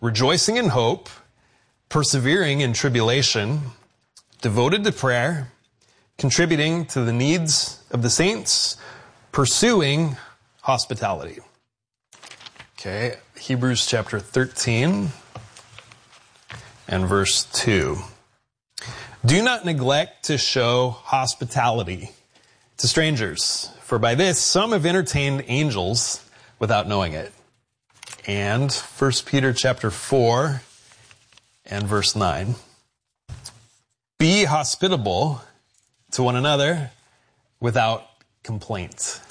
rejoicing in hope, persevering in tribulation, devoted to prayer, contributing to the needs of the saints, pursuing hospitality. Okay, Hebrews chapter 13 and verse 2. Do not neglect to show hospitality to strangers, for by this some have entertained angels without knowing it. And 1 Peter chapter 4 and verse 9. Be hospitable to one another without complaint.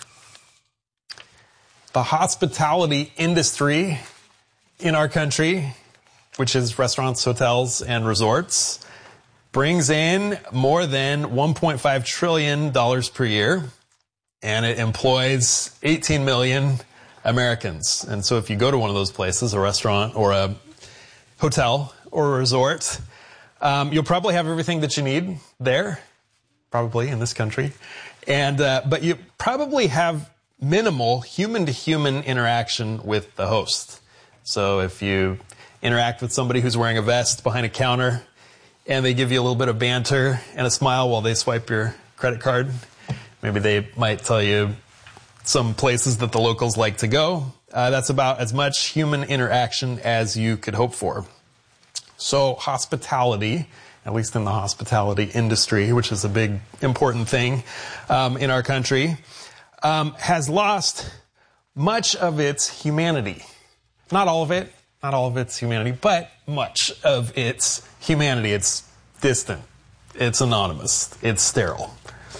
The hospitality industry in our country, which is restaurants, hotels, and resorts, brings in more than $1.5 trillion per year, and it employs 18 million Americans. And so if you go to one of those places, a restaurant or a hotel or a resort, you'll probably have everything that you need there, probably in this country. And but you probably have minimal human-to-human interaction with the host. So if you interact with somebody who's wearing a vest behind a counter, and they give you a little bit of banter and a smile while they swipe your credit card. Maybe they might tell you some places that the locals like to go. That's about as much human interaction as you could hope for. So hospitality, at least in the hospitality industry, which is a big, important thing in our country, has lost much of its humanity. Not all of it. Not all of its humanity, but much of its humanity. It's distant. It's anonymous. It's sterile.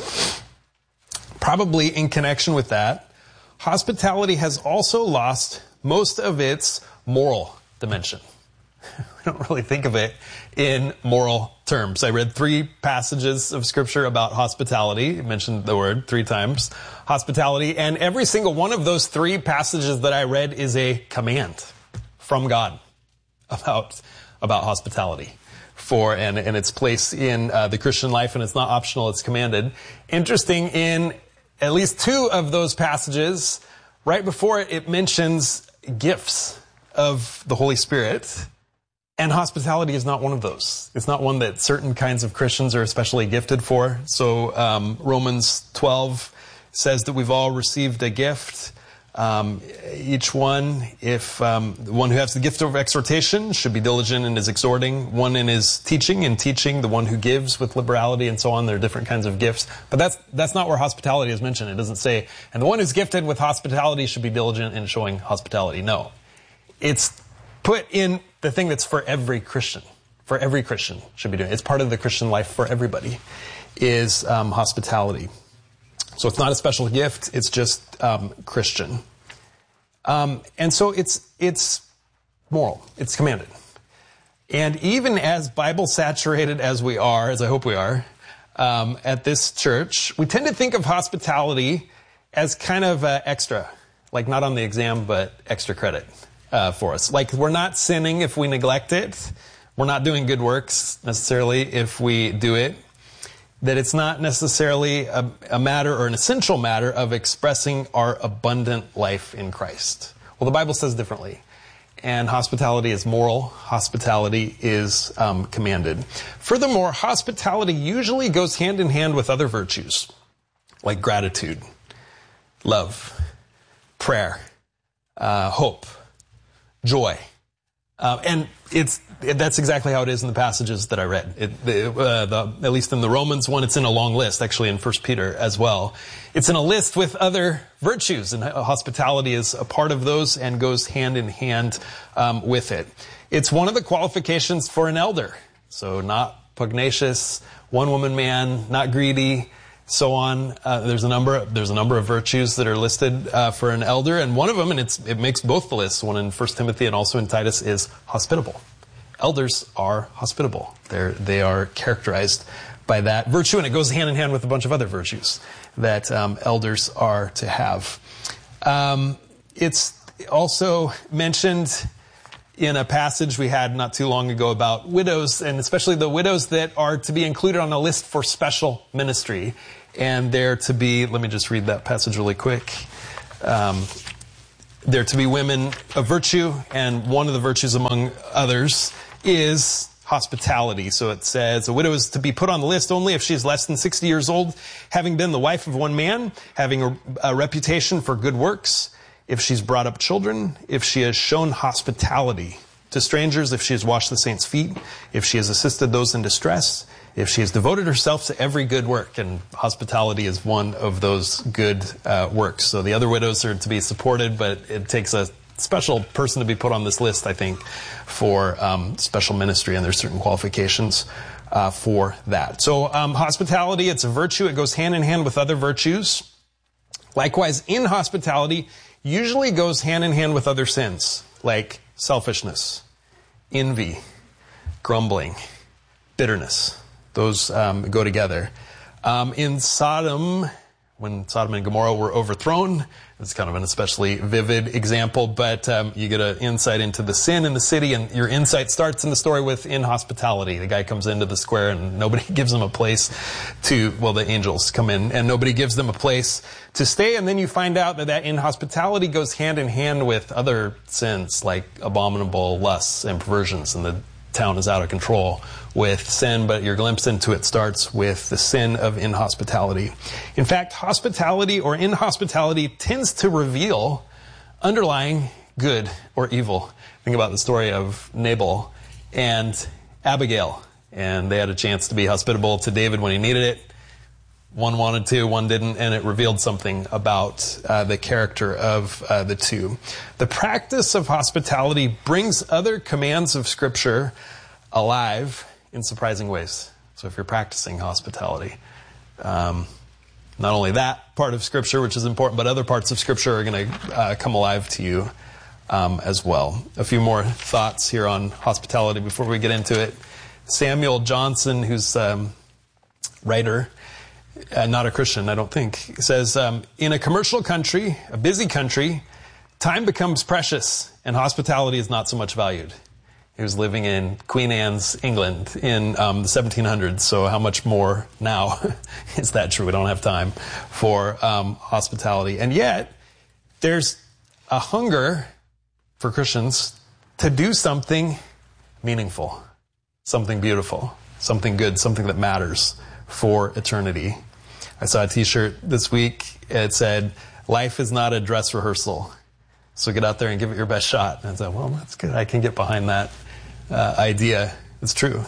Probably in connection with that, hospitality has also lost most of its moral dimension. We don't really think of it in moral terms. I read 3 passages of Scripture about hospitality. I mentioned the word 3 times, hospitality, and every single one of those 3 passages that I read is a command from God about hospitality and its place in the Christian life, and it's not optional, it's commanded. Interesting, in at least 2 of those passages, right before it mentions gifts of the Holy Spirit, and hospitality is not one of those. It's not one that certain kinds of Christians are especially gifted for. So Romans 12 says that we've all received a gift. Each one, if the one who has the gift of exhortation should be diligent in his exhorting, one in his teaching, the one who gives with liberality, and so on. There are different kinds of gifts. But that's not where hospitality is mentioned. It doesn't say, and the one who's gifted with hospitality should be diligent in showing hospitality. No. It's put in the thing that's for every Christian. For every Christian should be doing it. It's part of the Christian life for everybody, is hospitality. So it's not a special gift, it's just Christian. And so it's moral, it's commanded. And even as Bible-saturated as we are, as I hope we are, at this church, we tend to think of hospitality as kind of extra, like not on the exam, but extra credit for us. Like we're not sinning if we neglect it. We're not doing good works necessarily if we do it. That it's not necessarily a matter or an essential matter of expressing our abundant life in Christ. Well, the Bible says differently. And hospitality is moral. Hospitality is commanded. Furthermore, hospitality usually goes hand in hand with other virtues, like gratitude, love, prayer, hope, joy. And that's exactly how it is in the passages that I read. At least in the Romans one, it's in a long list, actually in 1 Peter as well. It's in a list with other virtues, and hospitality is a part of those and goes hand in hand with it. It's one of the qualifications for an elder. So not pugnacious, one-woman man, not greedy, so on. There's a number of virtues that are listed for an elder, and one of them, and it makes both the lists, one in 1 Timothy and also in Titus, is hospitable. Elders are hospitable. They are characterized by that virtue, and it goes hand in hand with a bunch of other virtues that elders are to have. It's also mentioned in a passage we had not too long ago about widows, and especially the widows that are to be included on a list for special ministry. And they're to be, let me just read that passage really quick. they're to be women of virtue, and one of the virtues among others is hospitality. So it says, a widow is to be put on the list only if she is less than 60 years old, having been the wife of one man, having a reputation for good works, if she's brought up children, if she has shown hospitality to strangers, if she has washed the saints' feet, if she has assisted those in distress, if she has devoted herself to every good work. And hospitality is one of those good works. So the other widows are to be supported, but it takes a special person to be put on this list, I think, for special ministry, and there's certain qualifications for that. So hospitality, it's a virtue. It goes hand in hand with other virtues. Likewise, in hospitality, usually goes hand in hand with other sins, like selfishness, envy, grumbling, bitterness. Those go together. In Sodom, when Sodom and Gomorrah were overthrown, it's kind of an especially vivid example, but you get an insight into the sin in the city, and your insight starts in the story with inhospitality. The guy comes into the square and nobody gives him a place to, well, the angels come in and nobody gives them a place to stay, and then you find out that inhospitality goes hand in hand with other sins like abominable lusts and perversions, and the town is out of control with sin, but your glimpse into it starts with the sin of inhospitality. In fact, hospitality or inhospitality tends to reveal underlying good or evil. Think about the story of Nabal and Abigail, and they had a chance to be hospitable to David when he needed it. One wanted to, one didn't, and it revealed something about the character of the two. The practice of hospitality brings other commands of Scripture alive in surprising ways. So if you're practicing hospitality, not only that part of Scripture, which is important, but other parts of Scripture are going to come alive to you as well. A few more thoughts here on hospitality before we get into it. Samuel Johnson, who's writer, not a Christian, I don't think, says, in a commercial country, a busy country, time becomes precious and hospitality is not so much valued. He was living in Queen Anne's England in the 1700s, so how much more now is that true? We don't have time for hospitality. And yet, there's a hunger for Christians to do something meaningful, something beautiful, something good, something that matters for eternity. I saw a t-shirt this week. It said, "Life is not a dress rehearsal, so get out there and give it your best shot." And I said, well, that's good. I can get behind that idea. It's true.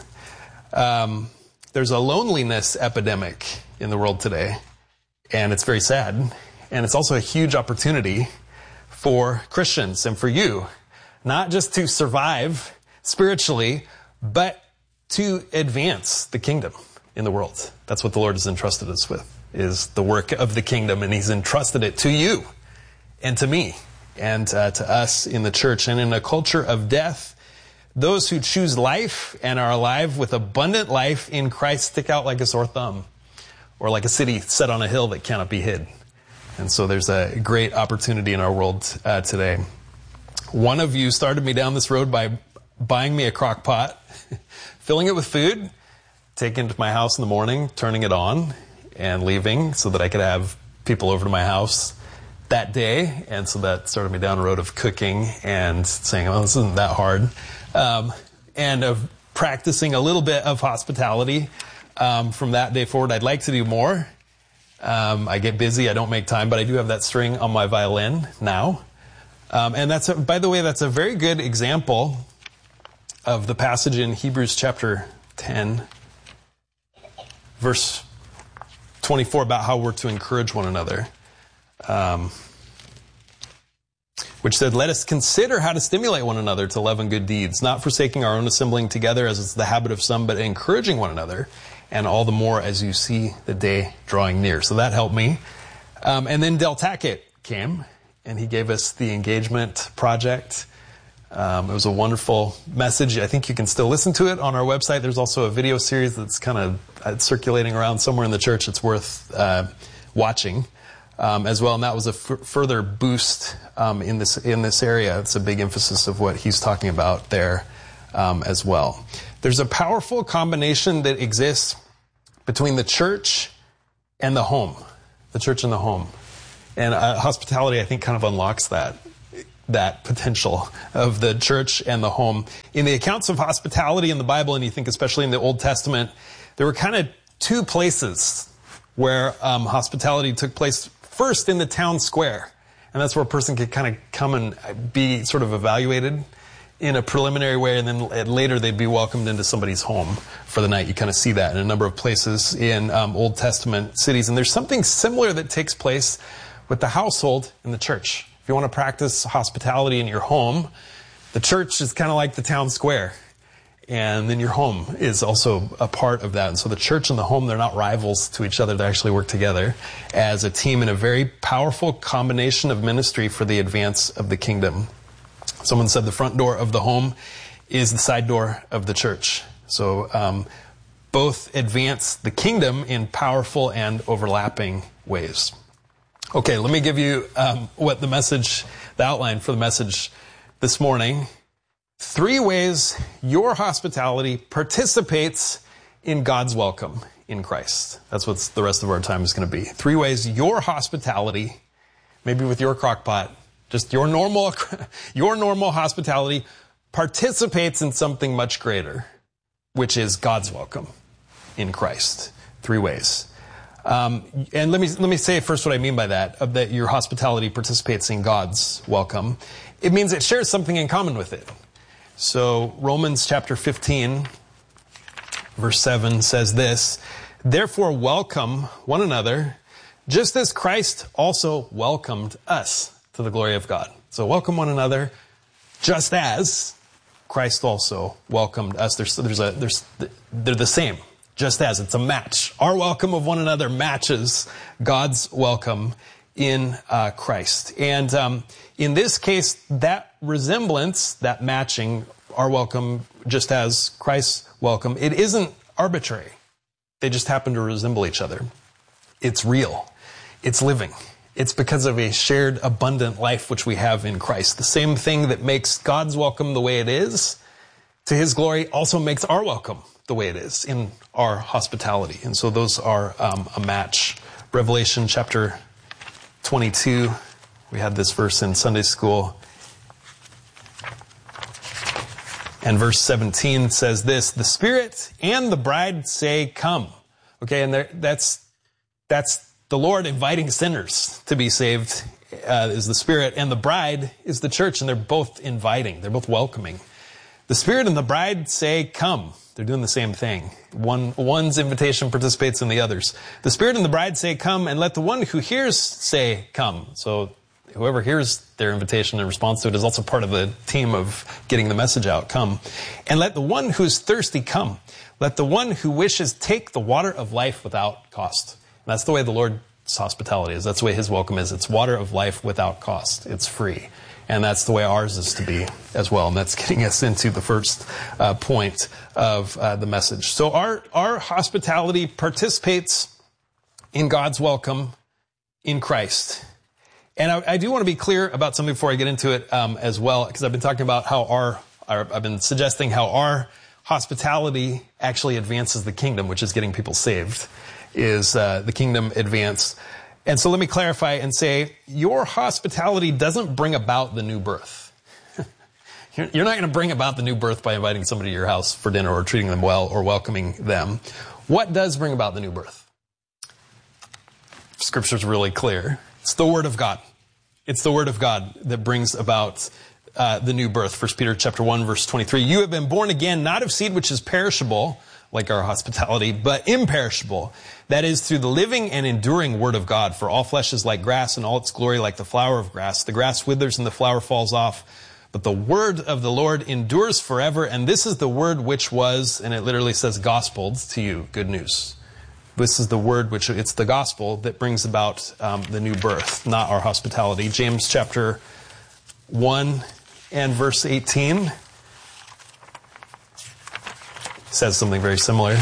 There's a loneliness epidemic in the world today, and it's very sad. And it's also a huge opportunity for Christians and for you, not just to survive spiritually, but to advance the kingdom in the world. That's what the Lord has entrusted us with, is the work of the kingdom, and He's entrusted it to you and to me and to us in the church. And in a culture of death, those who choose life and are alive with abundant life in Christ stick out like a sore thumb, or like a city set on a hill that cannot be hid. And so there's a great opportunity in our world today. One of you started me down this road by buying me a crock pot, filling it with food, taking it to my house in the morning, turning it on, and leaving so that I could have people over to my house that day. And so that started me down a road of cooking and saying, oh, this isn't that hard. And of practicing a little bit of hospitality from that day forward. I'd like to do more. I get busy. I don't make time, but I do have that string on my violin now. And by the way, that's a very good example of the passage in Hebrews chapter 10, verse 24, about how we're to encourage one another. Which said, let us consider how to stimulate one another to love and good deeds, not forsaking our own assembling together as is the habit of some, but encouraging one another, and all the more as you see the day drawing near. So that helped me. And then Del Tackett came, and he gave us the engagement project. It was a wonderful message. I think you can still listen to it on our website. There's also a video series that's kind of circulating around somewhere in the church. It's worth watching as well. And that was a further boost in this area. It's a big emphasis of what he's talking about there as well. There's a powerful combination that exists between the church and the home. The church and the home. And hospitality, I think, kind of unlocks that. that potential of the church and the home. In the accounts of hospitality in the Bible, and you think especially in the Old Testament, there were kind of two places where hospitality took place. First, in the town square. And that's where a person could kind of come and be sort of evaluated in a preliminary way, and then later they'd be welcomed into somebody's home for the night. You kind of see that in a number of places in Old Testament cities. And there's something similar that takes place with the household in the church. If you want to practice hospitality in your home, the church is kind of like the town square. And then your home is also a part of that. And so the church and the home, they're not rivals to each other. They actually work together as a team in a very powerful combination of ministry for the advance of the kingdom. Someone said the front door of the home is the side door of the church. So both advance the kingdom in powerful and overlapping ways. Okay, let me give you the outline for the message this morning. 3 ways your hospitality participates in God's welcome in Christ. That's what the rest of our time is going to be. 3 ways your hospitality, maybe with your crock pot, just your normal hospitality participates in something much greater, which is God's welcome in Christ. 3 ways. And let me say first what I mean by that your hospitality participates in God's welcome. It means it shares something in common with it. So Romans chapter 15, verse 7 says this, "Therefore welcome one another, just as Christ also welcomed us to the glory of God." So welcome one another, just as Christ also welcomed us. They're the same. Just as. It's a match. Our welcome of one another matches God's welcome in Christ. And in this case, that resemblance, that matching, our welcome just as Christ's welcome, it isn't arbitrary. They just happen to resemble each other. It's real. It's living. It's because of a shared abundant life which we have in Christ. The same thing that makes God's welcome the way it is to his glory also makes our welcome the way it is in our hospitality. And so those are a match. Revelation chapter 22, we had this verse in Sunday school. And verse 17 says this, "The Spirit and the bride say, 'Come.'" Okay, and that's the Lord inviting sinners to be saved is the Spirit, and the bride is the church, and they're both inviting. They're both welcoming. The Spirit and the bride say, "Come." They're doing the same thing. One's invitation participates in the other's. The Spirit and the bride say, "Come," and let the one who hears say, "Come." So whoever hears their invitation in response to it is also part of the team of getting the message out. Come. "And let the one who is thirsty come. Let the one who wishes take the water of life without cost." And that's the way the Lord's hospitality is. That's the way his welcome is. It's water of life without cost. It's free. And that's the way ours is to be as well. And that's getting us into the first point of the message. So our hospitality participates in God's welcome in Christ. And I do want to be clear about something before I get into it as well, because I've been talking about how I've been suggesting how our hospitality actually advances the kingdom, which is getting people saved, is the kingdom advance. And so let me clarify and say, your hospitality doesn't bring about the new birth. You're not going to bring about the new birth by inviting somebody to your house for dinner or treating them well or welcoming them. What does bring about the new birth? Scripture's really clear. It's the Word of God. It's the Word of God that brings about the new birth. 1 Peter chapter 1, verse 23. "You have been born again, not of seed which is perishable," like our hospitality, "but imperishable. That is through the living and enduring Word of God. For all flesh is like grass, and all its glory like the flower of grass. The grass withers and the flower falls off, but the word of the Lord endures forever. And this is the word which was," and it literally says gospeled to you, good news. This is the word which, it's the gospel that brings about the new birth, not our hospitality. James chapter 1 and verse 18 says something very similar.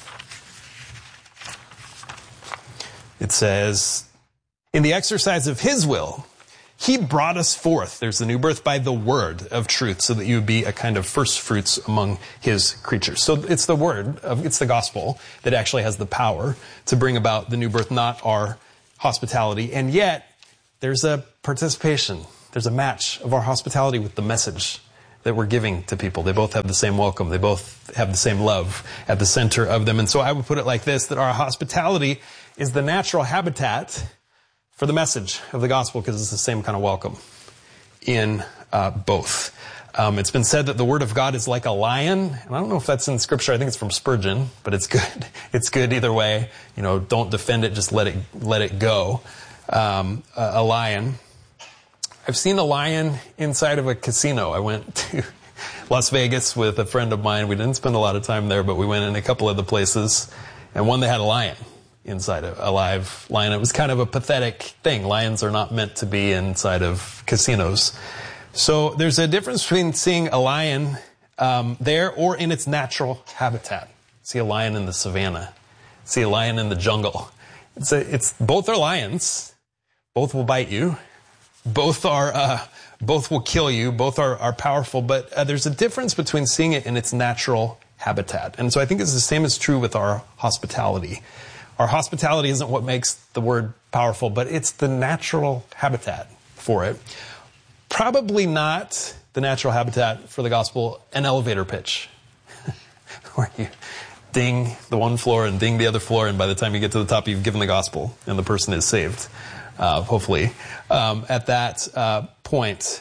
It says, "In the exercise of his will, he brought us forth," there's the new birth, "by the word of truth, so that you would be a kind of first fruits among his creatures." So it's the word, it's the gospel that actually has the power to bring about the new birth, not our hospitality. And yet, there's a participation There's a match of our hospitality with the message that we're giving to people. They both have the same welcome. They both have the same love at the center of them. And so I would put it like this, that our hospitality is the natural habitat for the message of the gospel, because it's the same kind of welcome in both. It's been said that the word of God is like a lion. And I don't know if that's in scripture. I think it's from Spurgeon, but it's good. It's good either way. Don't defend it. Just let it go. A lion. I've seen a lion inside of a casino. I went to Las Vegas with a friend of mine. We didn't spend a lot of time there, but we went in a couple of the places, and one they had a lion inside, a live lion. It was kind of a pathetic thing. Lions are not meant to be inside of casinos. So there's a difference between seeing a lion there or in its natural habitat. See a lion in the savannah. See a lion in the jungle. Both are lions. Both will bite you. Both will kill you. Both are powerful, but there's a difference between seeing it in its natural habitat. And so I think it's the same is true with our hospitality. Our hospitality isn't what makes the word powerful, but it's the natural habitat for it. Probably not the natural habitat for the gospel, an elevator pitch, where you ding the one floor and ding the other floor, and by the time you get to the top, you've given the gospel, and the person is saved. Hopefully, at that point.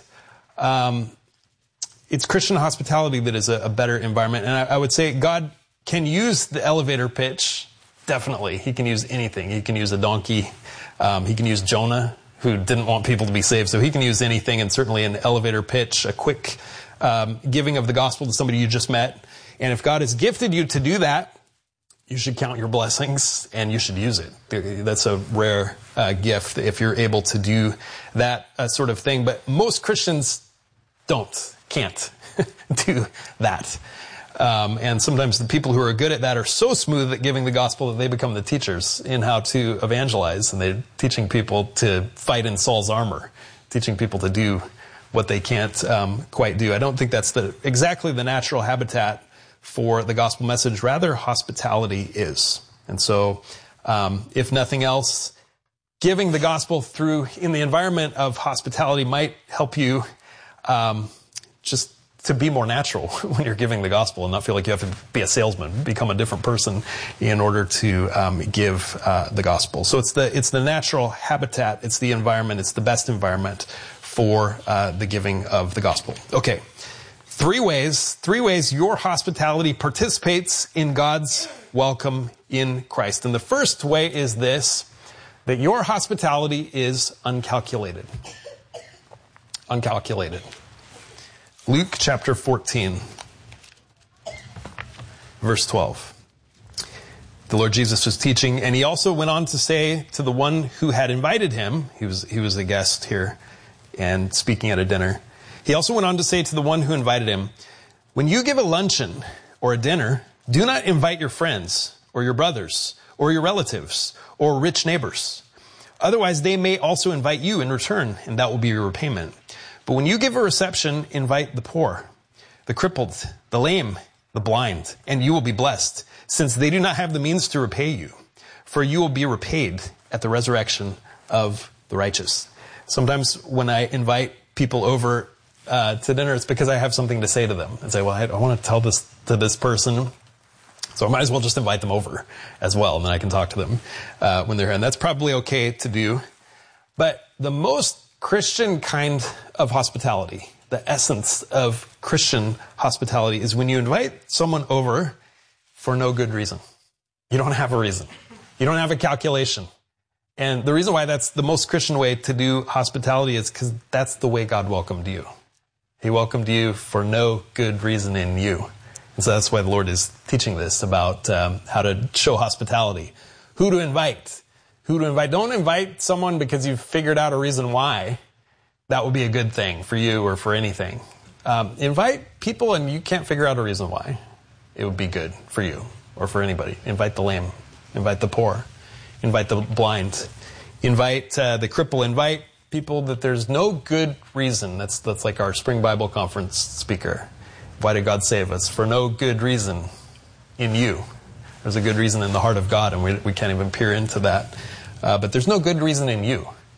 It's Christian hospitality that is a better environment. And I would say God can use the elevator pitch, definitely. He can use anything. He can use a donkey. He can use Jonah, who didn't want people to be saved. So he can use anything, and certainly an elevator pitch, a quick giving of the gospel to somebody you just met. And if God has gifted you to do that, you should count your blessings and you should use it. That's a rare gift if you're able to do that sort of thing. But most Christians can't do that. And sometimes the people who are good at that are so smooth at giving the gospel that they become the teachers in how to evangelize. And they're teaching people to fight in Saul's armor, teaching people to do what they can't quite do. I don't think that's exactly the natural habitat for the gospel message. Rather, hospitality is. And so, if nothing else, giving the gospel in the environment of hospitality might help you just to be more natural when you're giving the gospel and not feel like you have to be a salesman, become a different person in order to give the gospel. So it's the natural habitat, it's the environment, it's the best environment for the giving of the gospel. Okay. Three ways your hospitality participates in God's welcome in Christ. And the first way is this, that your hospitality is uncalculated. Uncalculated. Luke chapter 14, verse 12. The Lord Jesus was teaching, and he also went on to say to the one who had invited him, he was a guest here and speaking at a dinner. He also went on to say to the one who invited him, when you give a luncheon or a dinner, do not invite your friends or your brothers or your relatives or rich neighbors. Otherwise, they may also invite you in return, and that will be your repayment. But when you give a reception, invite the poor, the crippled, the lame, the blind, and you will be blessed, since they do not have the means to repay you. For you will be repaid at the resurrection of the righteous. Sometimes when I invite people over to dinner, it's because I have something to say to them. And say, well, I want to tell this to this person, so I might as well just invite them over as well, and then I can talk to them when they're here. And that's probably okay to do. But the most Christian kind of hospitality, the essence of Christian hospitality, is when you invite someone over for no good reason. You don't have a reason. You don't have a calculation. And the reason why that's the most Christian way to do hospitality is because that's the way God welcomed you. He welcomed you for no good reason in you. And so that's why the Lord is teaching this about how to show hospitality. Who to invite. Who to invite. Don't invite someone because you've figured out a reason why. That would be a good thing for you or for anything. Invite people and you can't figure out a reason why. It would be good for you or for anybody. Invite the lame. Invite the poor. Invite the blind. Invite the cripple. Invite people that there's no good reason. That's like our spring Bible conference speaker. Why did God save us? For no good reason in you. There's a good reason in the heart of God, and we can't even peer into that. But there's no good reason in you.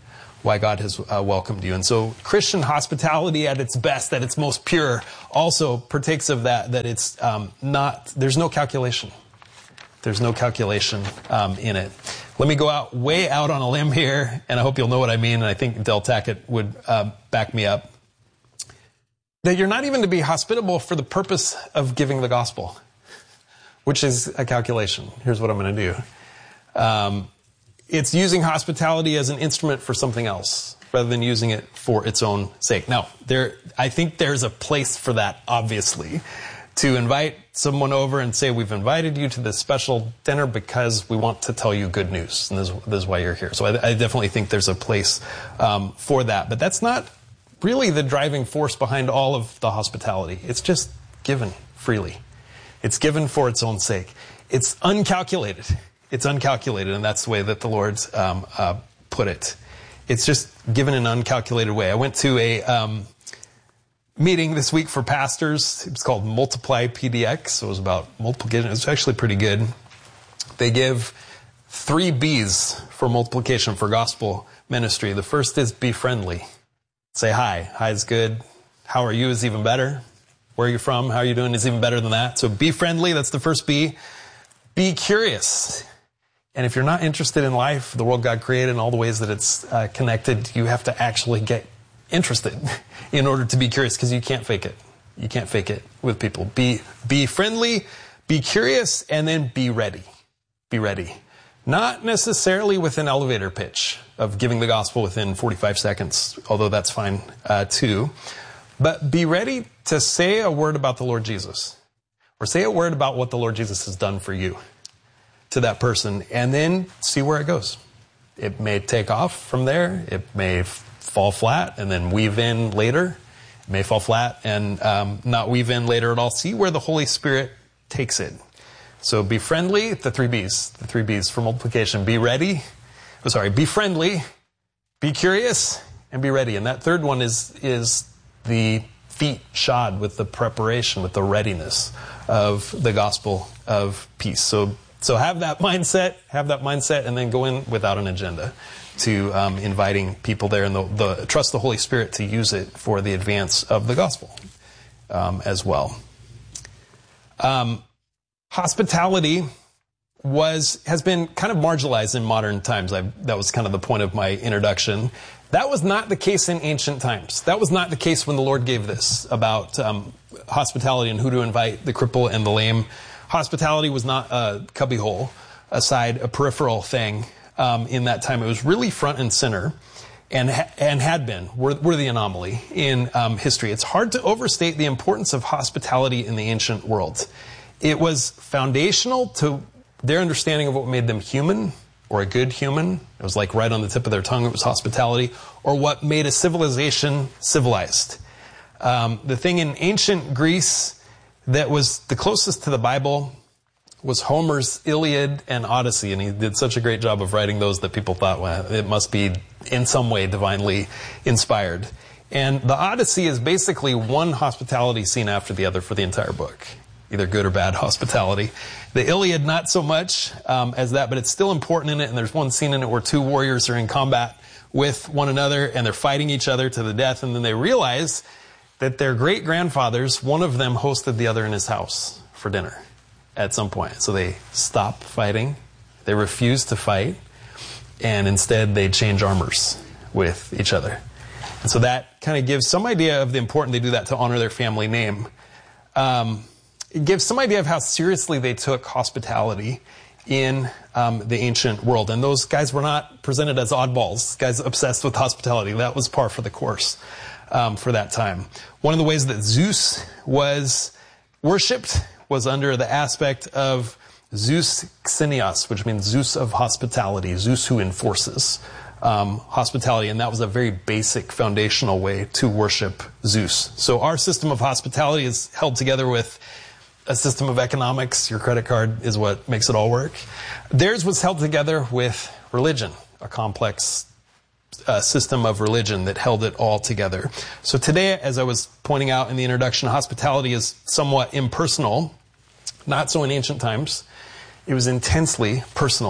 why God has welcomed you. And so Christian hospitality at its best, at its most pure, also partakes of that it's there's no calculation. There's no calculation in it. Let me go way out on a limb here, and I hope you'll know what I mean, and I think Del Tackett would back me up. That you're not even to be hospitable for the purpose of giving the gospel, which is a calculation. Here's what I'm going to do. It's using hospitality as an instrument for something else rather than using it for its own sake. Now, I think there's a place for that, obviously, to invite someone over and say, we've invited you to this special dinner because we want to tell you good news, and this is why you're here. So I definitely think there's a place for that. But that's not really the driving force behind all of the hospitality. It's just given freely. It's given for its own sake. It's uncalculated. It's uncalculated, and that's the way that the Lord's put it. It's just given in an uncalculated way. I went to a meeting this week for pastors. It was called Multiply PDX. So it was about multiplication. It was actually pretty good. They give 3 B's for multiplication for gospel ministry. The first is be friendly. Say hi. Hi is good. How are you is even better. Where are you from? How are you doing is even better than that. So be friendly. That's the first B. Be curious. And if you're not interested in life, the world God created, and all the ways that it's connected, you have to actually get interested in order to be curious, because you can't fake it. You can't fake it with people. Be friendly, be curious, and then be ready. Be ready. Not necessarily with an elevator pitch of giving the gospel within 45 seconds, although that's fine too. But be ready to say a word about the Lord Jesus, or say a word about what the Lord Jesus has done for you to that person, and then see where it goes. It may take off from there. It may fall flat and then weave in later. It may fall flat and not weave in later at all. See where the Holy Spirit takes it. So be friendly, the 3 B's for multiplication. Be friendly, be curious, and be ready. And that third one is the feet shod with the preparation, with the readiness of the gospel of peace. So have that mindset, and then go in without an agenda to inviting people there, and trust the Holy Spirit to use it for the advance of the gospel as well. Hospitality has been kind of marginalized in modern times. That was kind of the point of my introduction. That was not the case in ancient times. That was not the case when the Lord gave this about hospitality and who to invite, the cripple and the lame. Hospitality was not a cubbyhole, a peripheral thing in that time. It was really front and center, and had been. We're the anomaly in history. It's hard to overstate the importance of hospitality in the ancient world. It was foundational to their understanding of what made them human, or a good human. It was like right on the tip of their tongue. It was hospitality, or what made a civilization civilized. The thing in ancient Greece that was the closest to the Bible was Homer's Iliad and Odyssey, and he did such a great job of writing those that people thought, well, it must be in some way divinely inspired. And the Odyssey is basically one hospitality scene after the other for the entire book, either good or bad hospitality. The Iliad, not so much as that, but it's still important in it, and there's one scene in it where 2 warriors are in combat with one another, and they're fighting each other to the death, and then they realize that their great-grandfathers, one of them hosted the other in his house for dinner at some point. So they stop fighting, they refuse to fight, and instead they change armors with each other. And so that kind of gives some idea of the importance. They do that to honor their family name. It gives some idea of how seriously they took hospitality in the ancient world. And those guys were not presented as oddballs, guys obsessed with hospitality. That was par for the course for that time. One of the ways that Zeus was worshipped was under the aspect of Zeus Xenios, which means Zeus of hospitality, Zeus who enforces hospitality. And that was a very basic foundational way to worship Zeus. So our system of hospitality is held together with a system of economics. Your credit card is what makes it all work. Theirs was held together with religion, a complex system of religion that held it all together. So today, as I was pointing out in the introduction, hospitality is somewhat impersonal, not so in ancient times. It was intensely personal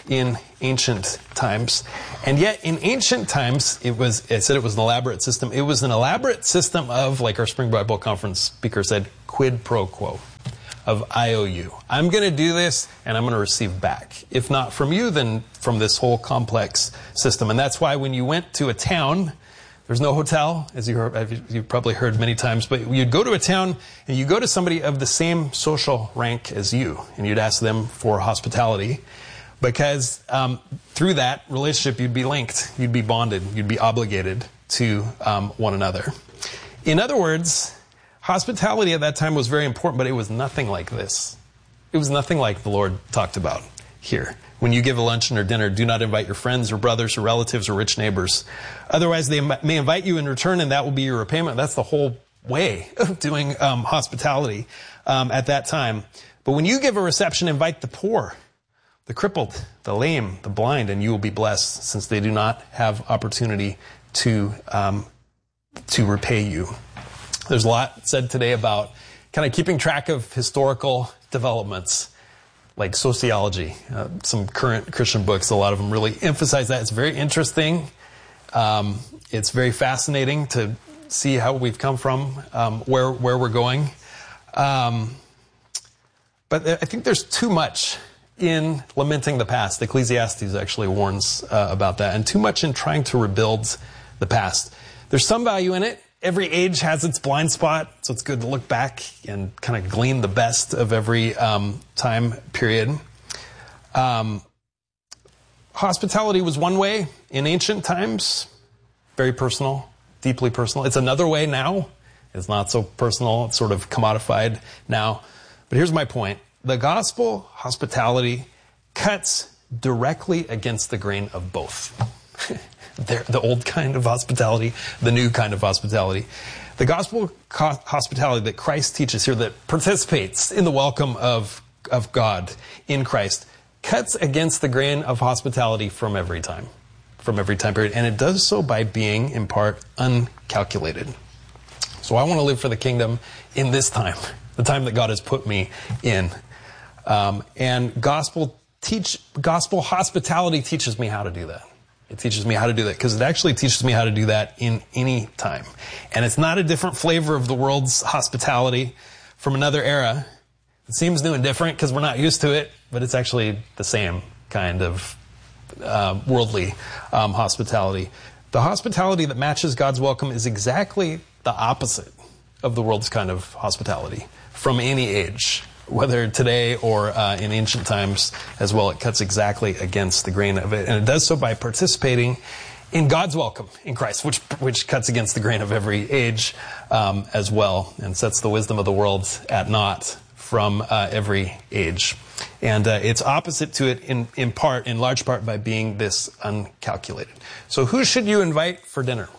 in ancient times. And yet in ancient times, I said it was an elaborate system. It was an elaborate system of, like our Spring Bible Conference speaker said, quid pro quo, of IOU. I'm going to do this and I'm going to receive back. If not from you, then from this whole complex system. And that's why when you went to a town, there's no hotel, as you've probably heard many times, but you'd go to a town and you go to somebody of the same social rank as you, and you'd ask them for hospitality, because through that relationship you'd be linked, you'd be bonded, you'd be obligated to one another. In other words, hospitality at that time was very important, but it was nothing like this. It was nothing like the Lord talked about here. When you give a luncheon or dinner, do not invite your friends or brothers or relatives or rich neighbors. Otherwise, they may invite you in return, and that will be your repayment. That's the whole way of doing hospitality at that time. But when you give a reception, invite the poor, the crippled, the lame, the blind, and you will be blessed, since they do not have opportunity to repay you. There's a lot said today about kind of keeping track of historical developments, like sociology. Some current Christian books, a lot of them really emphasize that. It's very interesting. It's very fascinating to see how we've come from, where we're going. But I think there's too much in lamenting the past. Ecclesiastes actually warns about that, and too much in trying to rebuild the past. There's some value in it. Every age has its blind spot, so it's good to look back and kind of glean the best of every time period. Hospitality was one way in ancient times, very personal, deeply personal. It's another way now. It's not so personal. It's sort of commodified now. But here's my point. The gospel hospitality cuts directly against the grain of both. The old kind of hospitality, the new kind of hospitality. The gospel hospitality that Christ teaches here, that participates in the welcome of God in Christ, cuts against the grain of hospitality from every time period. And it does so by being, in part, uncalculated. So I want to live for the kingdom in this time, the time that God has put me in. And gospel hospitality teaches me how to do that. It teaches me how to do that, because it actually teaches me how to do that in any time. And it's not a different flavor of the world's hospitality from another era. It seems new and different because we're not used to it, but it's actually the same kind of worldly hospitality. The hospitality that matches God's welcome is exactly the opposite of the world's kind of hospitality from any age, whether today or in ancient times as well. It cuts exactly against the grain of it. And it does so by participating in God's welcome in Christ, which cuts against the grain of every age as well, and sets the wisdom of the world at naught from every age. And it's opposite to it in large part by being this uncalculated. So who should you invite for dinner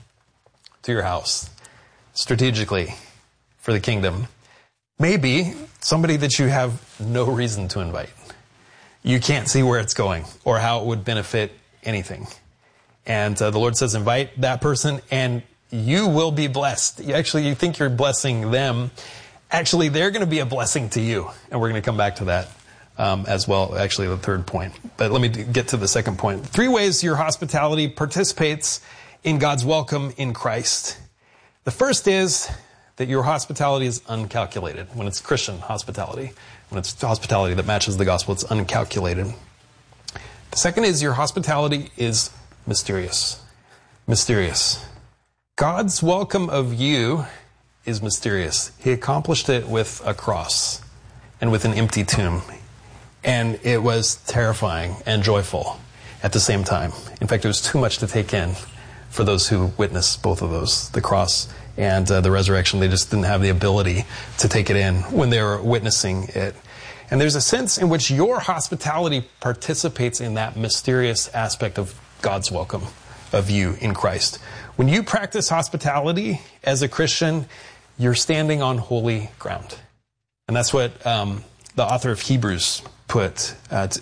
to your house strategically for the kingdom? Maybe somebody that you have no reason to invite. You can't see where it's going or how it would benefit anything. And the Lord says, invite that person and you will be blessed. You think you're blessing them. Actually, they're going to be a blessing to you. And we're going to come back to that as well, actually the third point. But let me get to the second point. 3 ways your hospitality participates in God's welcome in Christ. The first is that your hospitality is uncalculated. When it's Christian hospitality, when it's hospitality that matches the gospel, it's uncalculated. The second is your hospitality is mysterious. Mysterious. God's welcome of you is mysterious. He accomplished it with a cross and with an empty tomb. And it was terrifying and joyful at the same time. In fact, it was too much to take in for those who witnessed both of those, the cross and the resurrection. They just didn't have the ability to take it in when they were witnessing it. And there's a sense in which your hospitality participates in that mysterious aspect of God's welcome of you in Christ. When you practice hospitality as a Christian, you're standing on holy ground. And that's what the author of Hebrews put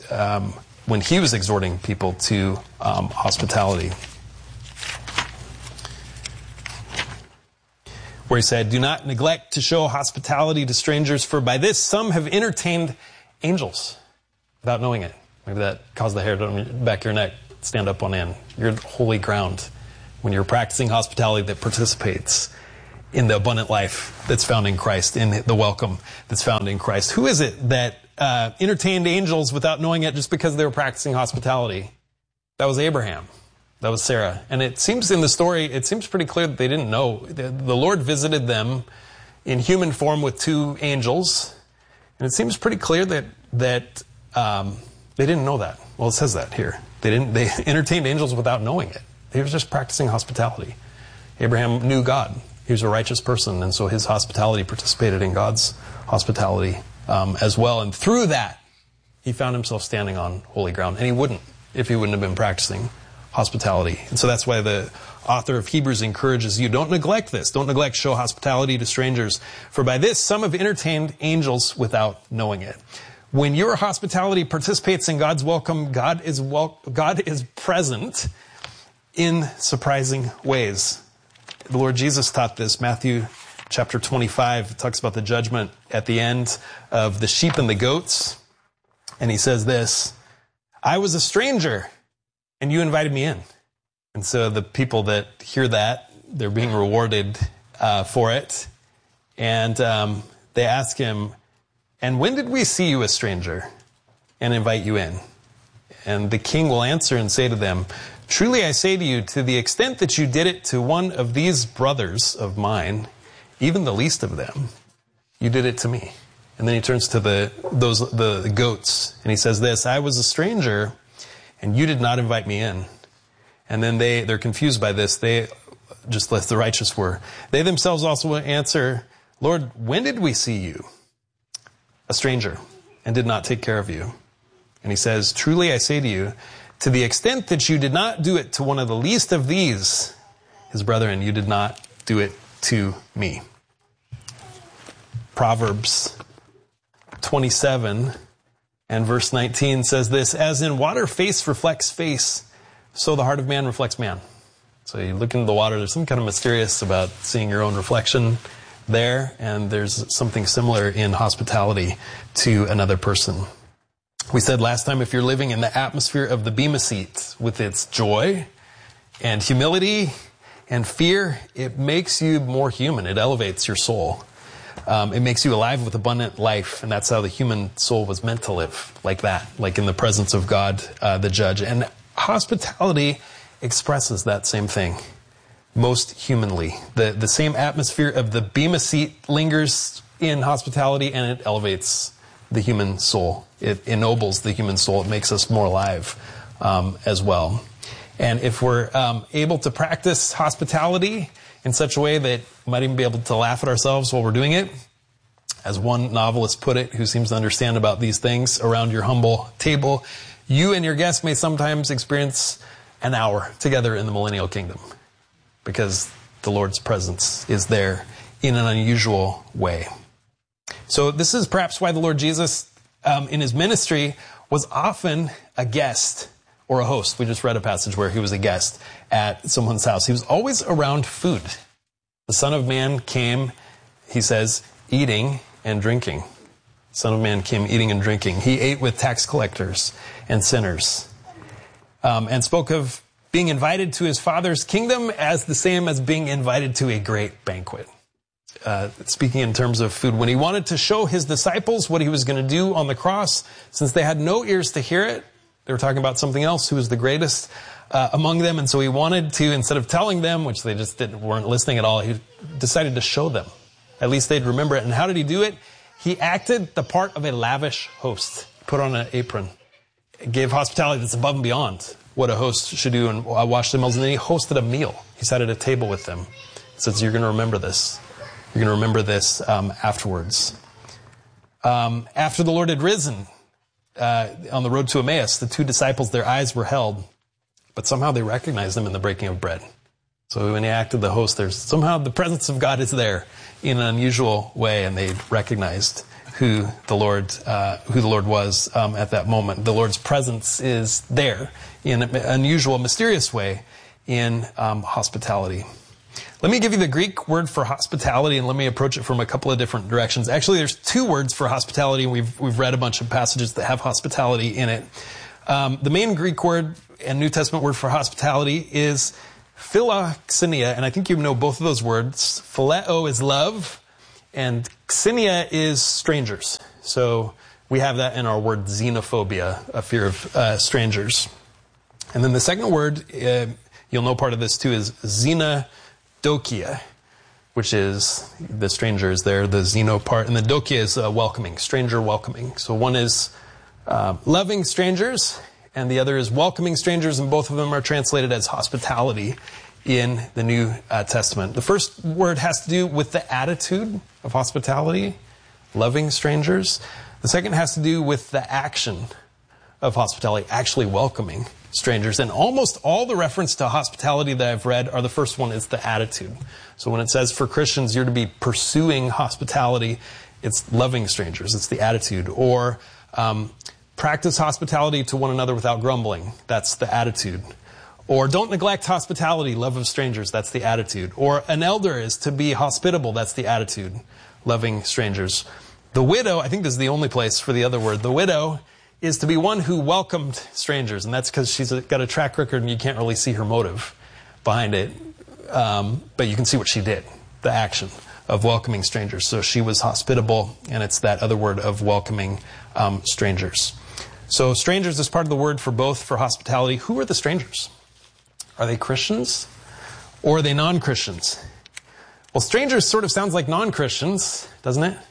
when he was exhorting people to hospitality, where he said, "Do not neglect to show hospitality to strangers, for by this some have entertained angels without knowing it." Maybe that caused the hair on the back of your neck stand up on end. You're holy ground when you're practicing hospitality that participates in the abundant life that's found in Christ, in the welcome that's found in Christ. Who is it that entertained angels without knowing it just because they were practicing hospitality? That was Abraham. That was Sarah. And it seems in the story, it seems pretty clear that they didn't know. The Lord visited them in human form with two angels. And it seems pretty clear that they didn't know that. Well, it says that here. They entertained angels without knowing it. They were just practicing hospitality. Abraham knew God. He was a righteous person, and so his hospitality participated in God's hospitality as well. And through that, he found himself standing on holy ground. And he wouldn't if he wouldn't have been practicing hospitality. And so that's why the author of Hebrews encourages you, don't neglect this. Don't neglect show hospitality to strangers. For by this, some have entertained angels without knowing it. When your hospitality participates in God's welcome, God is present in surprising ways. The Lord Jesus taught this. Matthew chapter 25 talks about the judgment at the end of the sheep and the goats. And he says this, I was a stranger and you invited me in. And so the people that hear that, they're being rewarded for it. And they ask him, and when did we see you a stranger and invite you in? And the king will answer and say to them, truly I say to you, to the extent that you did it to one of these brothers of mine, even the least of them, you did it to me. And then he turns to the goats and he says this, I was a stranger and you did not invite me in. And then they're confused by this. They, just as the righteous were, they themselves also answer, Lord, when did we see you a stranger and did not take care of you? And he says, truly I say to you, to the extent that you did not do it to one of the least of these, his brethren, you did not do it to me. Proverbs 27 and verse 19 says this, as in water face reflects face, so the heart of man reflects man. So you look into the water, there's something kind of mysterious about seeing your own reflection there, and there's something similar in hospitality to another person. We said last time, if you're living in the atmosphere of the Bema seat with its joy and humility and fear, it makes you more human. It elevates your soul. It makes you alive with abundant life, and that's how the human soul was meant to live, like that, like in the presence of God, the judge. And hospitality expresses that same thing most humanly. The same atmosphere of the Bema seat lingers in hospitality, and it elevates the human soul. It ennobles the human soul. It makes us more alive as well. And if we're able to practice hospitality in such a way that we might even be able to laugh at ourselves while we're doing it, as one novelist put it, who seems to understand about these things, around your humble table, you and your guests may sometimes experience an hour together in the millennial kingdom because the Lord's presence is there in an unusual way. So this is perhaps why the Lord Jesus, in his ministry, was often a guest or a host. We just read a passage where he was a guest at someone's house. He was always around food. The Son of Man came, he says, eating and drinking. The Son of Man came eating and drinking. He ate with tax collectors and sinners, and spoke of being invited to his Father's kingdom as the same as being invited to a great banquet. Speaking in terms of food, when he wanted to show his disciples what he was going to do on the cross, since they had no ears to hear it, they were talking about something else, who was the greatest among them. And so he wanted to, instead of telling them, which they just weren't listening at all, he decided to show them. At least they'd remember it. And how did he do it? He acted the part of a lavish host. Put on an apron. Gave hospitality that's above and beyond what a host should do, and washed their meals. And then he hosted a meal. He sat at a table with them. He says, you're going to remember this. You're going to remember this afterwards. After the Lord had risen on the road to Emmaus, the two disciples, their eyes were held, but somehow they recognized him in the breaking of bread. So when he acted the host, there's somehow the presence of God is there in an unusual way, and they recognized who the Lord was at that moment. The Lord's presence is there in an unusual, mysterious way in hospitality. Let me give you the Greek word for hospitality, and let me approach it from a couple of different directions. Actually, there's two words for hospitality, and we've read a bunch of passages that have hospitality in it. The main Greek word and New Testament word for hospitality is philoxenia, and I think you know both of those words. Phileo is love, and xenia is strangers. So we have that in our word xenophobia, a fear of strangers. And then the second word, you'll know part of this too, is xenodokia, which is the stranger is there, the xeno part, and the dokia is welcoming, stranger welcoming. So one is loving strangers, and the other is welcoming strangers, and both of them are translated as hospitality in the New Testament. The first word has to do with the attitude of hospitality, loving strangers. The second has to do with the action of hospitality, actually welcoming strangers. And almost all the reference to hospitality that I've read are the first one is the attitude. So when it says for Christians you're to be pursuing hospitality, it's loving strangers, it's the attitude. Or practice hospitality to one another without grumbling, that's the attitude. Or don't neglect hospitality, love of strangers, that's the attitude. Or an elder is to be hospitable, that's the attitude, loving strangers. The widow, I think this is the only place for the other word, the widow is to be one who welcomed strangers, and that's because she's got a track record and you can't really see her motive behind it, but you can see what she did, the action of welcoming strangers. So she was hospitable, and it's that other word of welcoming strangers. So strangers is part of the word for both for hospitality. Who are the strangers? Are they Christians or are they non-Christians? Well, strangers sort of sounds like non-Christians, doesn't it?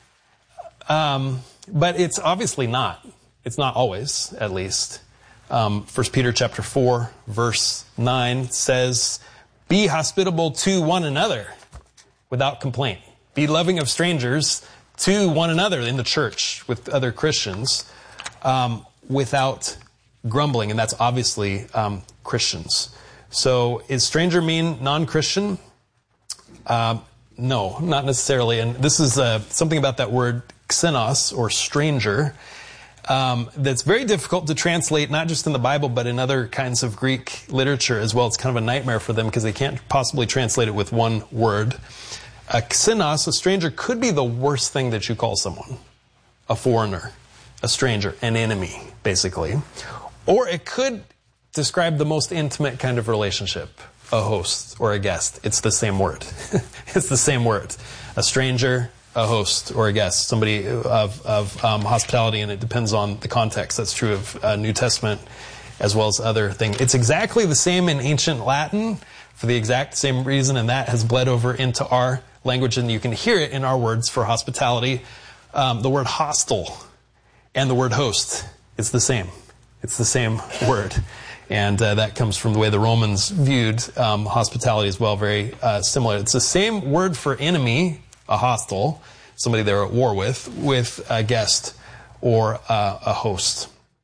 But it's obviously not. It's not always, at least. 1 Peter chapter 4, verse 9 says, be hospitable to one another without complaint. Be loving of strangers to one another in the church with other Christians without grumbling. And that's obviously Christians. So is stranger mean non-Christian? No, not necessarily. And this is something about that word xenos, or stranger, that's very difficult to translate, not just in the Bible, but in other kinds of Greek literature as well. It's kind of a nightmare for them because they can't possibly translate it with one word. A xenos, a stranger, could be the worst thing that you call someone. A foreigner, a stranger, an enemy, basically. Or it could describe the most intimate kind of relationship, a host or a guest. It's the same word. It's the same word. A stranger, a host, or a guest, somebody of hospitality, and it depends on the context. That's true of New Testament as well as other things. It's exactly the same in ancient Latin for the exact same reason, and that has bled over into our language, and you can hear it in our words for hospitality. The word hostel and the word host, it's the same. It's the same word. And that comes from the way the Romans viewed hospitality as well, very similar. It's the same word for enemy, a hostile, somebody they're at war with a guest or a host.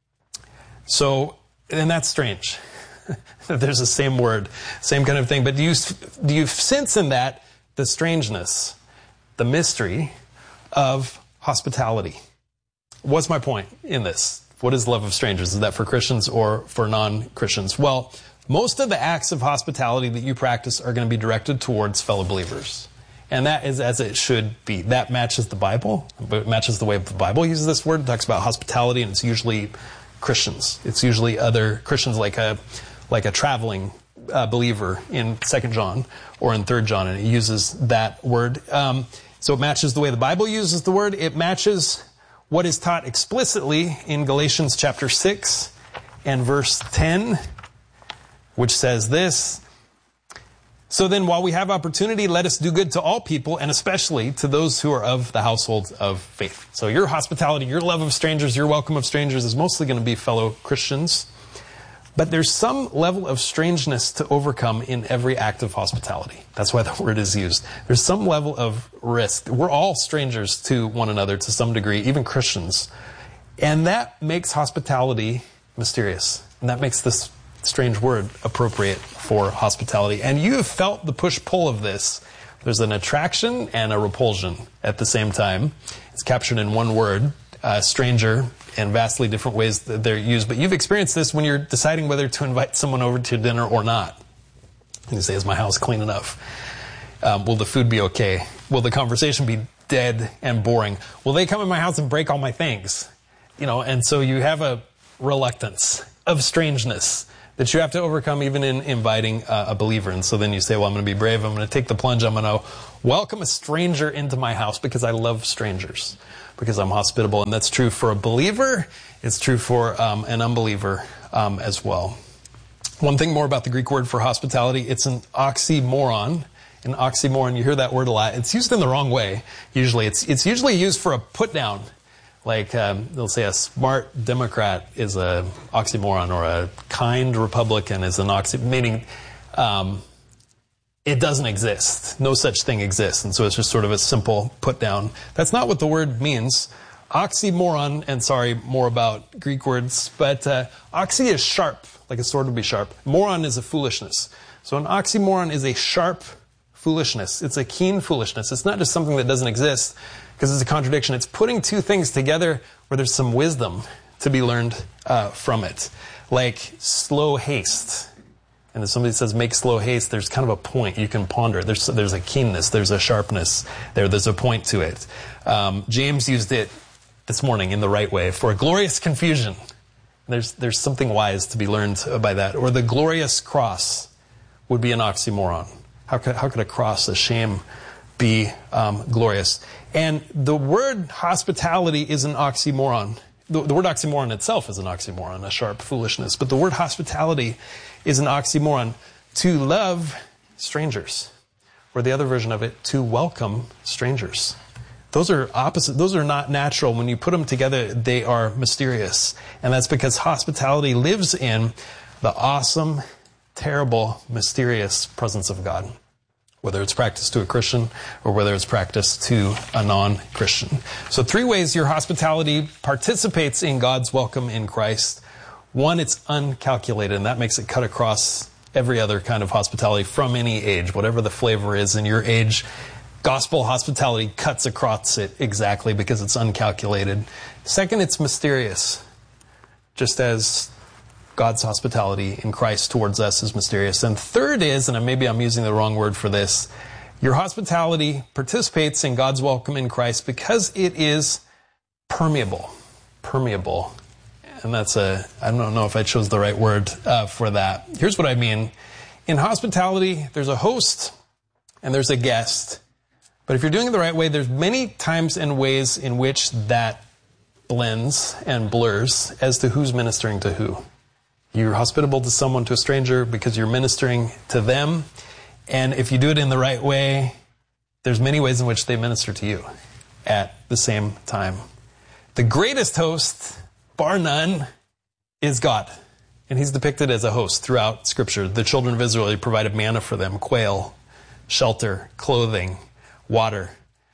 So, and that's strange. There's the same word, same kind of thing. But do you sense in that the strangeness, the mystery of hospitality? What's my point in this? What is love of strangers? Is that for Christians or for non-Christians? Well, most of the acts of hospitality that you practice are going to be directed towards fellow believers. And that is as it should be. That matches the Bible. It matches the way the Bible uses this word. It talks about hospitality, and it's usually Christians. It's usually other Christians, like a traveling believer in 2 John or in 3 John, and it uses that word. So it matches the way the Bible uses the word. It matches what is taught explicitly in Galatians chapter 6 and verse 10, which says this: so then, while we have opportunity, let us do good to all people, and especially to those who are of the household of faith. So your hospitality, your love of strangers, your welcome of strangers is mostly going to be fellow Christians. But there's some level of strangeness to overcome in every act of hospitality. That's why the word is used. There's some level of risk. We're all strangers to one another to some degree, even Christians. And that makes hospitality mysterious. And that makes this strange word appropriate for hospitality. And you have felt the push-pull of this. There's an attraction and a repulsion at the same time. It's captured in one word, stranger, in vastly different ways that they're used. But you've experienced this when you're deciding whether to invite someone over to dinner or not. You say, is my house clean enough? Will the food be okay? Will the conversation be dead and boring? Will they come in my house and break all my things? And so you have a reluctance of strangeness that you have to overcome even in inviting a believer. And so then you say, well, I'm going to be brave. I'm going to take the plunge. I'm going to welcome a stranger into my house because I love strangers, because I'm hospitable. And that's true for a believer. It's true for an unbeliever as well. One thing more about the Greek word for hospitality, it's an oxymoron. An oxymoron, you hear that word a lot. It's used in the wrong way, usually. It's usually used for a put-down. Like, they'll say a smart Democrat is a oxymoron, or a kind Republican is an oxymoron, meaning it doesn't exist. No such thing exists. And so it's just sort of a simple put-down. That's not what the word means. Oxymoron, and sorry, more about Greek words, but oxy is sharp, like a sword would be sharp. Moron is a foolishness. So an oxymoron is a sharp foolishness. It's a keen foolishness. It's not just something that doesn't exist because it's a contradiction. It's putting two things together where there's some wisdom to be learned from it. Like slow haste. And if somebody says make slow haste, there's kind of a point you can ponder. There's a keenness, there's a sharpness there's a point to it. James used it this morning in the right way for a glorious confusion. There's something wise to be learned by that. Or the glorious cross would be an oxymoron. How could a cross, a shame, be glorious? And the word hospitality is an oxymoron. The word oxymoron itself is an oxymoron, a sharp foolishness. But the word hospitality is an oxymoron. To love strangers. Or the other version of it, to welcome strangers. Those are opposite. Those are not natural. When you put them together, they are mysterious. And that's because hospitality lives in the awesome, terrible, mysterious presence of God, whether it's practiced to a Christian or whether it's practiced to a non-Christian. So 3 ways your hospitality participates in God's welcome in Christ. 1, it's uncalculated, and that makes it cut across every other kind of hospitality from any age, whatever the flavor is in your age. Gospel hospitality cuts across it exactly because it's uncalculated. 2nd, it's mysterious, just as God's hospitality in Christ towards us is mysterious. And 3rd is, and maybe I'm using the wrong word for this, your hospitality participates in God's welcome in Christ because it is permeable. Permeable. And that's I don't know if I chose the right word for that. Here's what I mean. In hospitality, there's a host and there's a guest. But if you're doing it the right way, there's many times and ways in which that blends and blurs as to who's ministering to who. You're hospitable to someone, to a stranger, because you're ministering to them. And if you do it in the right way, there's many ways in which they minister to you at the same time. The greatest host, bar none, is God. And he's depicted as a host throughout Scripture. The children of Israel, he provided manna for them, quail, shelter, clothing, water.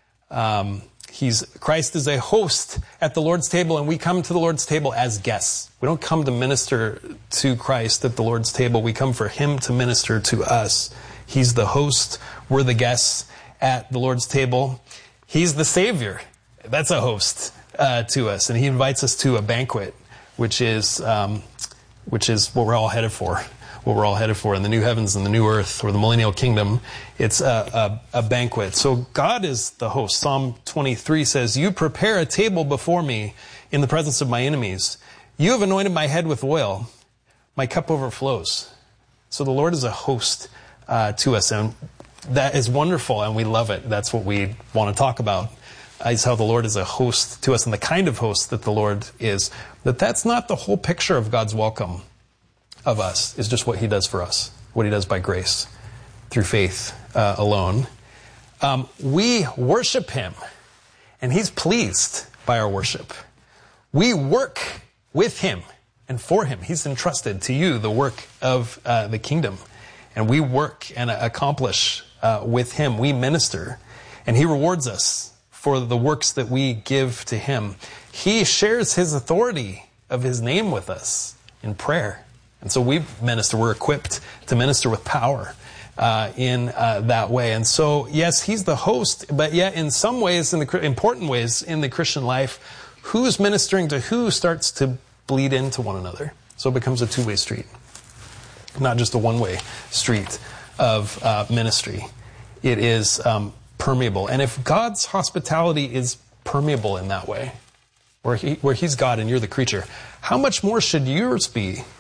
Christ is a host at the Lord's table, and we come to the Lord's table as guests. We don't come to minister to Christ at the Lord's table. We come for him to minister to us. He's the host. We're the guests at the Lord's table. He's the Savior. That's a host to us, and he invites us to a banquet, which is what we're all headed for. What we're all headed for in the new heavens and the new earth, or the millennial kingdom. It's a banquet. So God is the host. Psalm 23 says, "You prepare a table before me in the presence of my enemies. You have anointed my head with oil. My cup overflows." So the Lord is a host to us, and that is wonderful, and we love it. That's what we want to talk about, is how the Lord is a host to us, and the kind of host that the Lord is. But that's not the whole picture of God's welcome of us. Is just what he does for us, what he does by grace, through faith alone. We worship him, and he's pleased by our worship. We work with him and for him. He's entrusted to you the work of the kingdom, and we work and accomplish with him. We minister, and he rewards us for the works that we give to him. He shares his authority of his name with us in prayer. And so we minister, we're equipped to minister with power in that way. And so, yes, he's the host, but yet in some ways, in the important ways in the Christian life, who's ministering to who starts to bleed into one another. So it becomes a two-way street, not just a one-way street of ministry. It is permeable. And if God's hospitality is permeable in that way, where he's God and you're the creature, how much more should yours be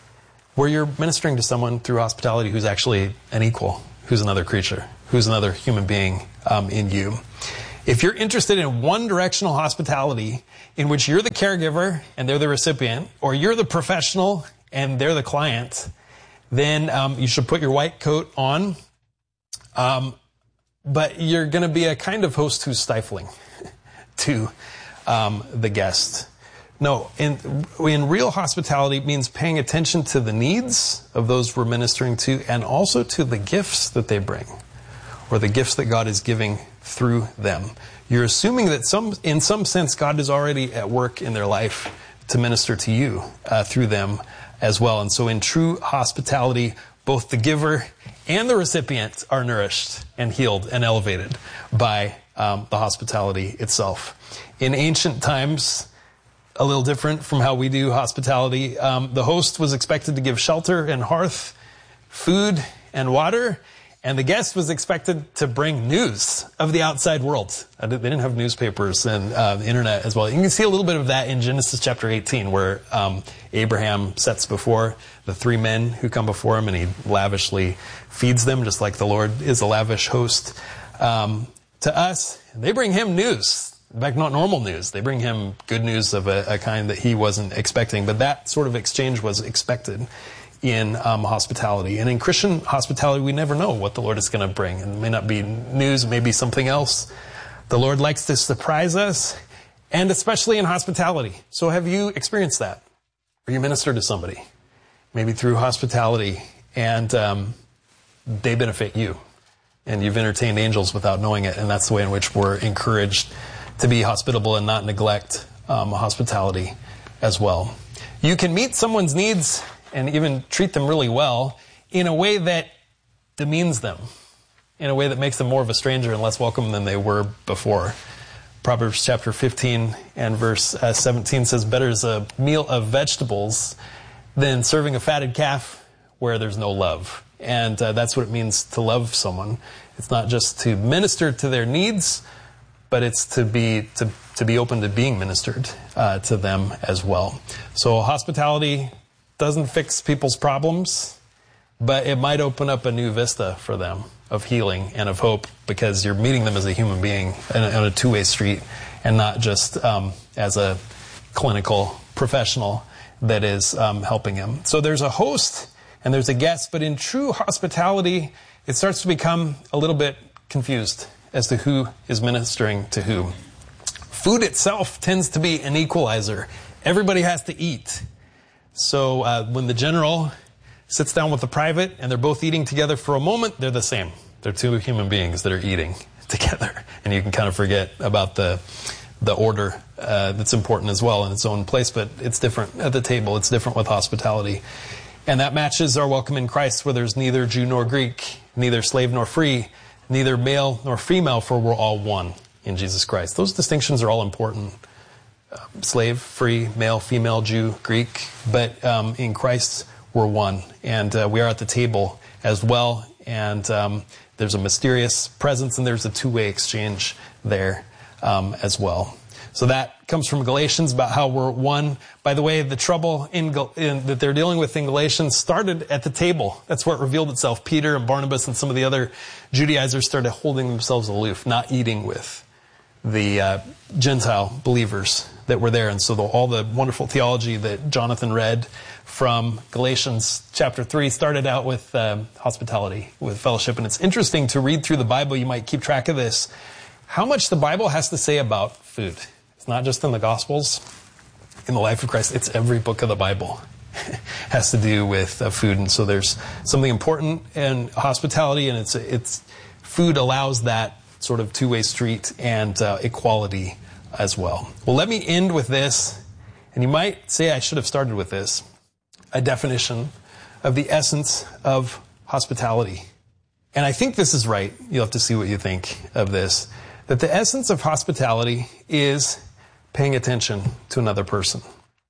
where you're ministering to someone through hospitality who's actually an equal, who's another creature, who's another human being in you. If you're interested in one-directional hospitality in which you're the caregiver and they're the recipient, or you're the professional and they're the client, then you should put your white coat on. But you're going to be a kind of host who's stifling to the guest. No, in real hospitality, it means paying attention to the needs of those we're ministering to, and also to the gifts that they bring, or the gifts that God is giving through them. You're assuming that in some sense, God is already at work in their life to minister to you through them as well. And so in true hospitality, both the giver and the recipient are nourished and healed and elevated by the hospitality itself. In ancient times, a little different from how we do hospitality, the host was expected to give shelter and hearth, food and water, and the guest was expected to bring news of the outside world. They didn't have newspapers and the internet as well. You can see a little bit of that in Genesis chapter 18, where Abraham sets before the three men who come before him, and he lavishly feeds them, just like the Lord is a lavish host to us. They bring him news. In fact, not normal news. They bring him good news of a kind that he wasn't expecting. But that sort of exchange was expected in hospitality. And in Christian hospitality, we never know what the Lord is going to bring. And it may not be news, it may be something else. The Lord likes to surprise us, and especially in hospitality. So have you experienced that? Or you minister to somebody, maybe through hospitality, and they benefit you. And you've entertained angels without knowing it. And that's the way in which we're encouraged to be hospitable and not neglect hospitality as well. You can meet someone's needs and even treat them really well in a way that demeans them, in a way that makes them more of a stranger and less welcome than they were before. Proverbs chapter 15 and verse 17 says, "Better is a meal of vegetables than serving a fatted calf where there's no love." And that's what it means to love someone. It's not just to minister to their needs, but it's to be open to being ministered to them as well. So hospitality doesn't fix people's problems, but it might open up a new vista for them of healing and of hope, because you're meeting them as a human being on a two-way street, and not just as a clinical professional that is helping him. So there's a host and there's a guest, but in true hospitality, it starts to become a little bit confused as to who is ministering to who. Food itself tends to be an equalizer. Everybody has to eat. So when the general sits down with the private and they're both eating together for a moment, they're the same. They're two human beings that are eating together. And you can kind of forget about the order that's important as well in its own place, but it's different at the table. It's different with hospitality. And that matches our welcome in Christ, where there's neither Jew nor Greek, neither slave nor free, neither male nor female, for we're all one in Jesus Christ. Those distinctions are all important. Slave, free, male, female, Jew, Greek. But in Christ, we're one. And we are at the table as well. And there's a mysterious presence, and there's a two-way exchange there as well. So that comes from Galatians, about how we're one. By the way, the trouble that they're dealing with in Galatians started at the table. That's where it revealed itself. Peter and Barnabas and some of the other Judaizers started holding themselves aloof, not eating with the Gentile believers that were there. And so all the wonderful theology that Jonathan read from Galatians chapter 3 started out with hospitality, with fellowship. And it's interesting to read through the Bible. You might keep track of this. How much the Bible has to say about food. It's not just in the Gospels, in the life of Christ. It's every book of the Bible has to do with food. And so there's something important in hospitality, and it's food allows that sort of two-way street and equality as well. Well, let me end with this, and you might say I should have started with this, a definition of the essence of hospitality. And I think this is right. You'll have to see what you think of this. That the essence of hospitality is paying attention to another person,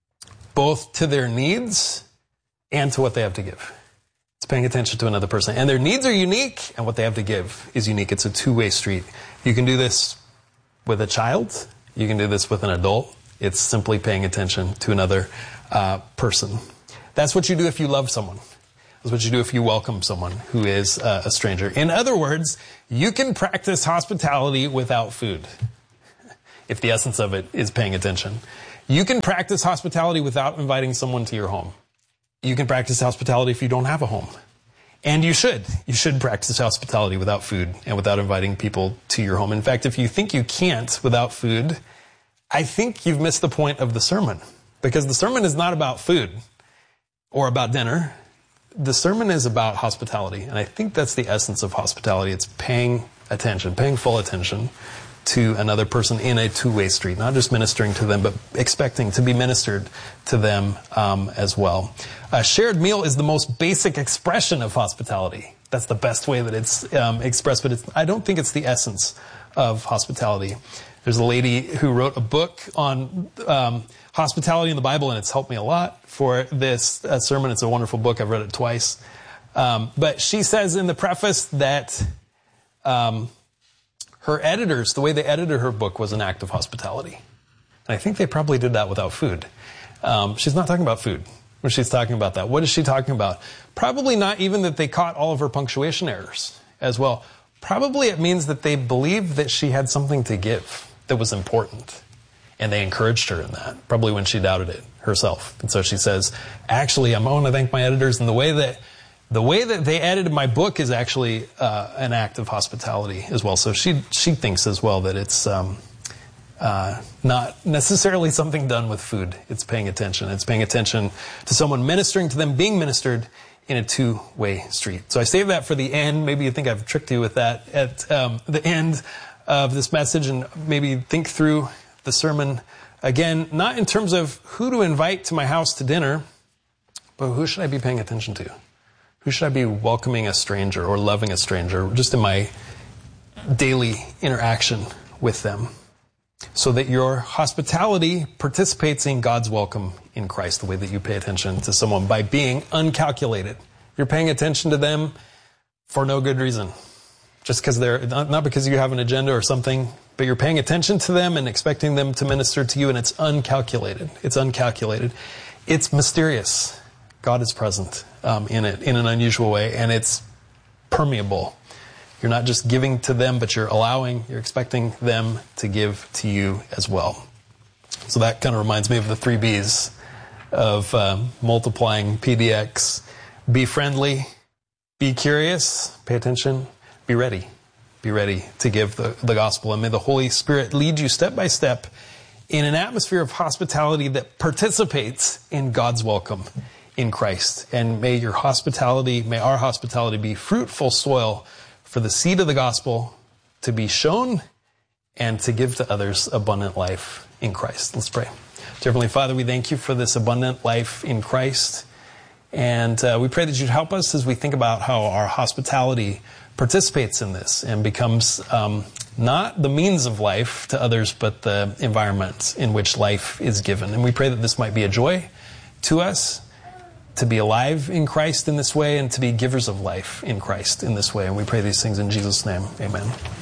both to their needs and to what they have to give. It's paying attention to another person. And their needs are unique, and what they have to give is unique. It's a two-way street. You can do this with a child. You can do this with an adult. It's simply paying attention to another person. That's what you do if you love someone. That's what you do if you welcome someone who is a stranger. In other words, you can practice hospitality without food, if the essence of it is paying attention. You can practice hospitality without inviting someone to your home. You can practice hospitality if you don't have a home. And you should. You should practice hospitality without food and without inviting people to your home. In fact, if you think you can't without food, I think you've missed the point of the sermon. Because the sermon is not about food or about dinner. The sermon is about hospitality. And I think that's the essence of hospitality. It's paying attention, paying full attention to another person in a two-way street. Not just ministering to them, but expecting to be ministered to them as well. A shared meal is the most basic expression of hospitality. That's the best way that it's expressed, but I don't think it's the essence of hospitality. There's a lady who wrote a book on hospitality in the Bible, and it's helped me a lot for this sermon. It's a wonderful book. I've read it twice. But she says in the preface that her editors, the way they edited her book was an act of hospitality. And I think they probably did that without food. She's not talking about food when she's talking about that. What is she talking about? Probably not even that they caught all of her punctuation errors as well. Probably it means that they believed that she had something to give that was important. And they encouraged her in that, probably when she doubted it herself. And so she says, actually, I want to thank my editors. And the way that they edited my book is actually an act of hospitality as well. So she thinks as well that it's not necessarily something done with food. It's paying attention. It's paying attention to someone ministering to them, being ministered in a two-way street. So I saved that for the end. Maybe you think I've tricked you with that at the end of this message, and maybe think through the sermon again, not in terms of who to invite to my house to dinner, but who should I be paying attention to? Who should I be welcoming a stranger or loving a stranger just in my daily interaction with them? So that your hospitality participates in God's welcome in Christ, the way that you pay attention to someone by being uncalculated. You're paying attention to them for no good reason. Just because they're, not because you have an agenda or something, but you're paying attention to them and expecting them to minister to you, and it's uncalculated. It's uncalculated. It's mysterious. God is present in it in an unusual way, and it's permeable. You're not just giving to them, but you're expecting them to give to you as well. So that kind of reminds me of the 3 B's of multiplying PDX. Be friendly, be curious, pay attention, be ready. Be ready to give the gospel. And may the Holy Spirit lead you step by step in an atmosphere of hospitality that participates in God's welcome in Christ. And may our hospitality be fruitful soil for the seed of the gospel to be shown and to give to others abundant life in Christ. Let's pray. Dear Heavenly Father, we thank you for this abundant life in Christ. And we pray that you'd help us as we think about how our hospitality participates in this and becomes not the means of life to others, but the environment in which life is given. And we pray that this might be a joy to us, to be alive in Christ in this way, and to be givers of life in Christ in this way. And we pray these things in Jesus' name. Amen.